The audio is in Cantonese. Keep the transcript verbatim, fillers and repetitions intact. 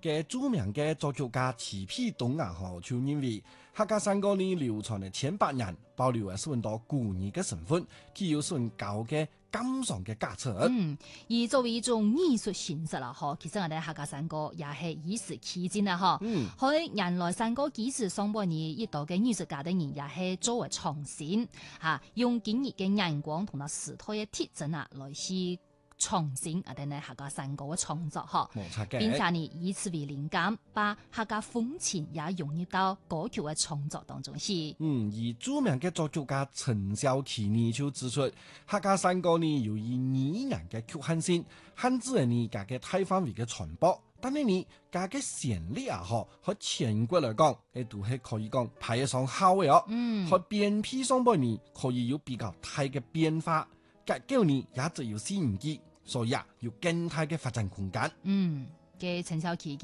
嘅著名嘅作曲家齊丕東啊，嗬就認為客家山歌呢流傳嘅千百年，保留係十分多古意嘅成分，具有十分高嘅感傷嘅價值。 嗯，而作為一種藝術形式啦，嗬，其實我哋客家山歌也係以史起見啦，嗬。 嗯， 喺原來山歌幾時上半年一度嘅藝術家的人也係作為創新，嚇用今日嘅眼光同埋時代嘅特徵啊，來去創新我哋呢客家山歌嘅創作，嗬。 冇錯嘅。 並且呢以此為靈感，把客家風情也融入到歌曲嘅創作當中去。 嗯，而著名嘅作曲家陳少琪呢就指出，客家山歌呢由於語言嘅局限性，限制咗呢家嘅大範圍嘅傳播。但係呢家嘅旋律啊，嗬，喺全國嚟講，誒都係可以講排得上號嘅哦。 嗯， 喺編編上半年可以有比較大嘅變化，結構呢也就要先唔記，所以啊，有更大嘅發展空間。 嗯，嘅陳少琪。